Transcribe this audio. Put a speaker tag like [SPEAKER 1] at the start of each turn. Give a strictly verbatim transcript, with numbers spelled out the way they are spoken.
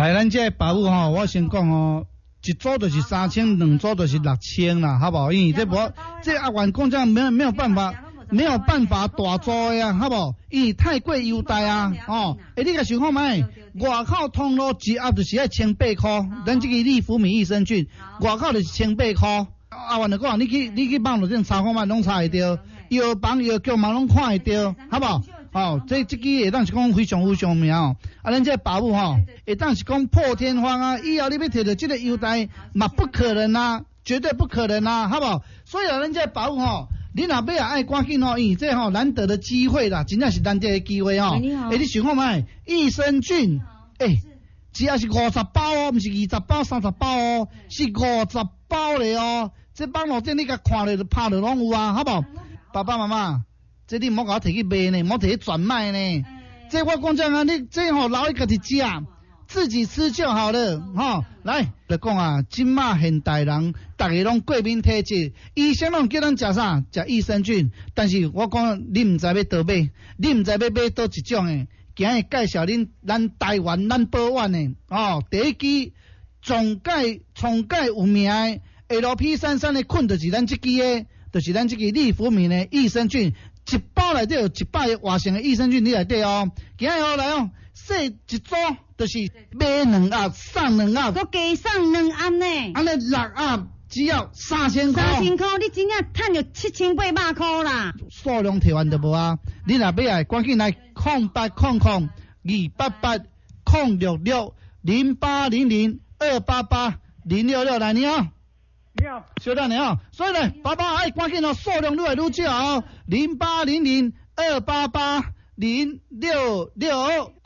[SPEAKER 1] 来，咱这保姆吼，我先讲吼，一组就是三千，两组就是六千啦，好不好？因为这无这阿元讲这样没有没有办法。没有办法大做呀，好不？因为太贵优待啊，哦，诶，你个想看卖，外口通路一盒就是要千八块，咱这个利福米益生菌，外口就是千八块。阿元就讲，你去你去网络顶查看卖，拢查会到，药房药局嘛拢看会到，好不？哦，这这支会当是讲非常非常妙哦，啊，咱这保姆吼，会当是讲破天荒啊，以后你要摕到这个优待嘛不可能啊，绝对不可能啊，好不？所以啊，咱这保姆吼。你若要爱赶紧吼，因为这吼难得的机会啦，真正是难得的机会吼。诶、欸，你想看卖益生菌，诶、欸，只要是五十包哦，毋是二十包、三十包哦，是五十包咧哦。这网络顶你甲看咧，拍咧拢有啊，好不好？爸爸妈妈，这你莫甲我摕去卖呢，莫摕去转卖呢。这我讲真啊，你这吼留伊家己食。自己吃就好了，哈、哦！来，就讲啊，今嘛现代人，大家拢过敏体质，医生拢叫咱食啥？食益生菌。但是我讲，你唔知要倒买，你唔知要买倒一种诶。今日介绍恁咱台湾咱宝湾诶，哦，第一支从介从介有名诶 L P 三十三诶菌，就是咱这支诶，就是咱这个利福米诶益生菌，一包内底有一百个活性诶益生菌，你内底哦。今日哦来哦，洗一组。就是买两盒送两盒，
[SPEAKER 2] 佮加送两盒呢。
[SPEAKER 1] 安尼六盒只要三千块。
[SPEAKER 2] 三千块，你真正赚着七千八百块啦。
[SPEAKER 1] 数量摕完就无啊！你若要来，赶紧来空八空空二八八空六六零八零零二八八零六六来你哦。你好，小等你哦。所以呢，爸爸哎，赶紧哦，数量愈来愈少哦。零八零零二八八零六六。